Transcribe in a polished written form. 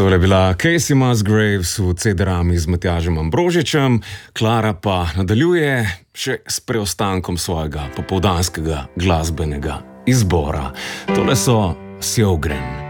Tole je bila Casey Musgraves v CD-rami z Matjažem Ambrožičem, Klara pa nadaljuje še s preostankom svojega popoldanskega glasbenega izbora. Tole so Sjogren.